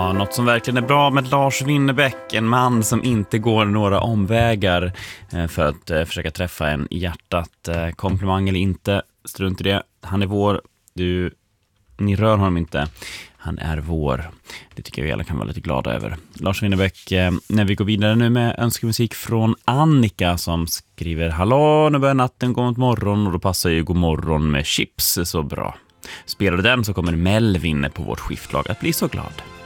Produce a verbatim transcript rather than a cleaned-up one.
Ja, något som verkligen är bra med Lars Winnerbäck, en man som inte går några omvägar för att försöka träffa en i hjärtat. Komplimang eller inte, strunt i det. Han är vår, du, ni rör honom inte. Han är vår. Det tycker jag vi alla kan vara lite glada över. Lars Winnerbäck, när vi går vidare nu med önskemusik från Annika som skriver: hallå, nu börjar natten gå mot morgon och då passar ju god morgon med chips så bra. Spelar du den så kommer Melvin på vårt skiftlag att bli så glad.